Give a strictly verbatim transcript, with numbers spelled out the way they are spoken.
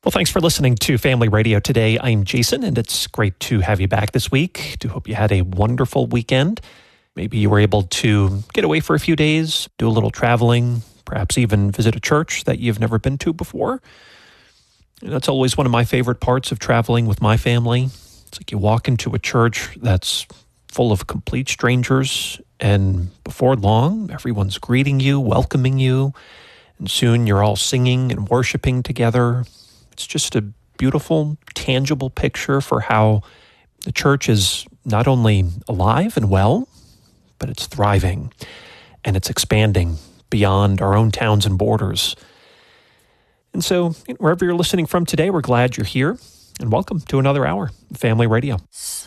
Well, thanks for listening to Family Radio today. I'm Jason, and it's great to have you back this week. Do hope you had a wonderful weekend. Maybe you were able to get away for a few days, do a little traveling, perhaps even visit a church that you've never been to before. And that's always one of my favorite parts of traveling with my family. It's like you walk into a church that's full of complete strangers, and before long, everyone's greeting you, welcoming you, and soon you're all singing and worshiping together. It's just a beautiful, tangible picture for how the church is not only alive and well, but it's thriving and it's expanding beyond our own towns and borders. And so, wherever you're listening from today, we're glad you're here, and welcome to another hour of Family Radio.